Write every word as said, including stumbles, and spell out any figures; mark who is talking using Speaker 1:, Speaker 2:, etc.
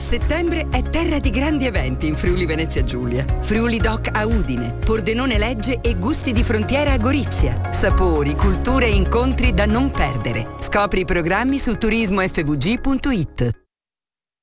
Speaker 1: Settembre è terra di grandi eventi in Friuli Venezia Giulia. Friuli Doc a Udine, Pordenone Legge e Gusti di Frontiera a Gorizia. Sapori, culture e incontri da non perdere. Scopri i programmi su turismo f v g punto i t.